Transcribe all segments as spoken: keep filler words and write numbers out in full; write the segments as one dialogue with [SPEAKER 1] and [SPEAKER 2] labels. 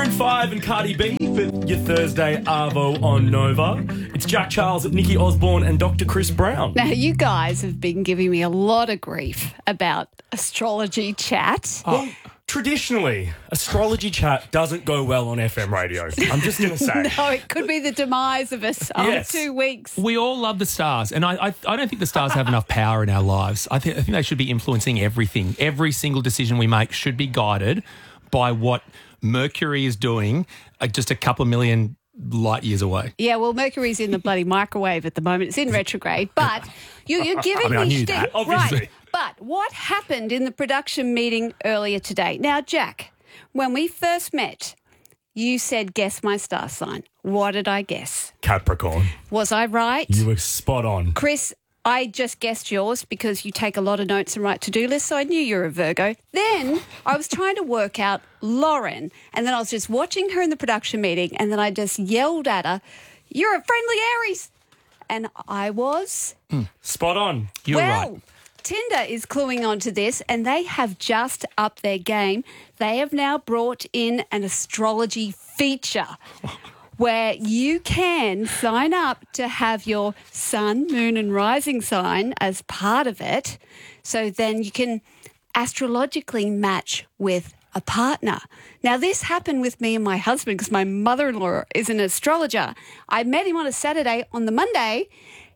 [SPEAKER 1] Maroon five and Cardi B for your Thursday Arvo on Nova. It's Jack Charles, Nikki Osborne and Doctor Chris Brown.
[SPEAKER 2] Now, you guys have been giving me a lot of grief about astrology chat.
[SPEAKER 1] Well, traditionally, astrology chat doesn't go well on F M radio. I'm just going to say.
[SPEAKER 2] No, it could be the demise of us after
[SPEAKER 1] Yes.
[SPEAKER 2] two weeks.
[SPEAKER 3] We all love the stars, and I, I, I don't think the stars have enough power in our lives. I, th- I think they should be influencing everything. Every single decision we make should be guided by what Mercury is doing uh, just a couple of million light years away.
[SPEAKER 2] Yeah, well, Mercury's in the bloody microwave at the moment. It's in retrograde, but you, you're giving
[SPEAKER 3] I mean, I
[SPEAKER 2] me
[SPEAKER 3] knew
[SPEAKER 2] shtick.
[SPEAKER 3] that,
[SPEAKER 1] obviously.
[SPEAKER 2] Right. But what happened in the production meeting earlier today? Now, Jack, when we first met, you said, guess my star sign. What did I guess?
[SPEAKER 1] Capricorn.
[SPEAKER 2] Was I right?
[SPEAKER 1] You were spot on.
[SPEAKER 2] Chris, I just guessed yours because you take a lot of notes and write to-do lists, so I knew you were a Virgo. Then I was trying to work out Lauren, and then I was just watching her in the production meeting, and then I just yelled at her, "You're a friendly Aries." And I was...
[SPEAKER 1] Spot on.
[SPEAKER 3] You're
[SPEAKER 2] well,
[SPEAKER 3] right.
[SPEAKER 2] Tinder is cluing onto this, and they have just upped their game. They have now brought in an astrology feature where you can sign up to have your sun, moon and rising sign as part of it. So then you can astrologically match with a partner. Now, this happened with me and my husband because my mother-in-law is an astrologer. I met him on a Saturday. On the Monday,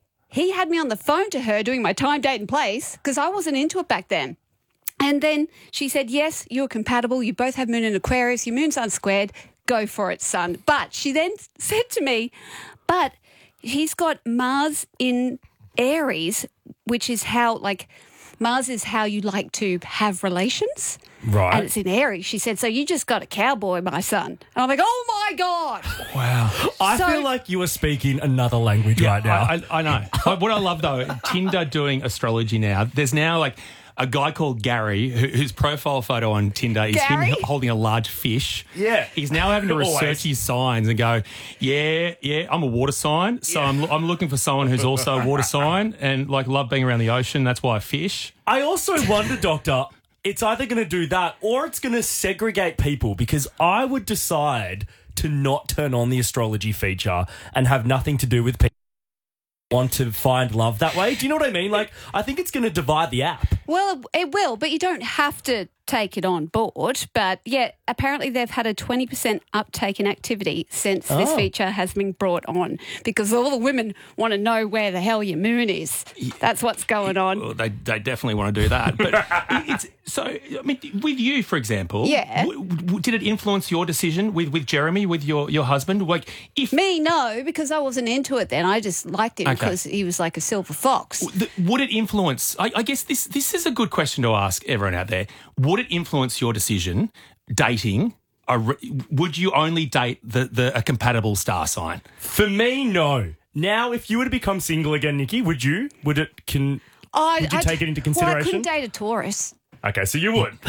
[SPEAKER 2] he had me on the phone to her doing my time, date and place because I wasn't into it back then. And then she said, yes, you're compatible. You both have moon in Aquarius. Your moon's unsquared. Go for it, son. But she then said to me, but he's got Mars in Aries, which is how, like, Mars is how you like to have relations.
[SPEAKER 1] Right.
[SPEAKER 2] And it's in Aries. She said, so you just got a cowboy, my son. And I'm like, oh, my God.
[SPEAKER 3] Wow.
[SPEAKER 1] I
[SPEAKER 2] So-
[SPEAKER 1] feel like you are speaking another language right now.
[SPEAKER 3] I, I, I know. But what I love, though, Tinder doing astrology now, there's now, like, a guy called Gary who, whose profile photo on Tinder is
[SPEAKER 2] Gary?
[SPEAKER 3] him holding a large fish.
[SPEAKER 1] Yeah.
[SPEAKER 3] He's now having to research
[SPEAKER 1] Always.
[SPEAKER 3] his signs and go, yeah, yeah, I'm a water sign, so I'm, I'm looking for someone who's also a water sign and, like, love being around the ocean. That's why I fish.
[SPEAKER 1] I also wonder, Doctor, it's either going to do that or it's going to segregate people because I would decide to not turn on the astrology feature and have nothing to do with people who want to find love that way. Do you know what I mean? Like, I think it's going to divide the app.
[SPEAKER 2] Well, it will, but you don't have to take it on board. But, yeah, apparently they've had a twenty percent uptake in activity since this
[SPEAKER 1] Oh.
[SPEAKER 2] feature has been brought on because all the women want to know where the hell your moon is. That's what's going on.
[SPEAKER 3] Well, they, they definitely want to do that. But it's so, I mean, with you, for example,
[SPEAKER 2] Yeah.
[SPEAKER 3] w- w- did it influence your decision with, with Jeremy, with your, your husband? Like, if
[SPEAKER 2] Me, no, because I wasn't into it then. I just liked him
[SPEAKER 3] Okay.
[SPEAKER 2] because he was like a silver fox.
[SPEAKER 3] The, would it influence? I, I guess this this is a good question to ask everyone out there. Would it influence your decision dating? A re, would you only date the, the a compatible star sign?
[SPEAKER 1] For me, no. Now, if you were to become single again, Nikki, would you? Would it? Can
[SPEAKER 2] I,
[SPEAKER 1] Would you
[SPEAKER 2] I-
[SPEAKER 1] take it into
[SPEAKER 2] Well, I
[SPEAKER 1] consideration?
[SPEAKER 2] couldn't date a Taurus.
[SPEAKER 1] Okay, so you would.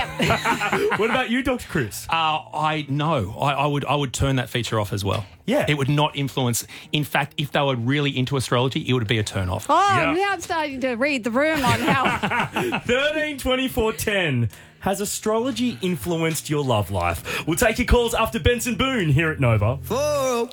[SPEAKER 2] Yeah.
[SPEAKER 1] What about you, Doctor Chris?
[SPEAKER 3] Uh, I no, I, I would I would turn that feature off as well.
[SPEAKER 1] Yeah.
[SPEAKER 3] It would not influence. In fact, if they were really into astrology, it would be a turn off.
[SPEAKER 2] Oh,
[SPEAKER 1] Yeah.
[SPEAKER 2] now I'm starting to read the room on how...
[SPEAKER 1] thirteen twenty-four ten. Has astrology influenced your love life? We'll take your calls after Benson Boone here at Nova.
[SPEAKER 4] For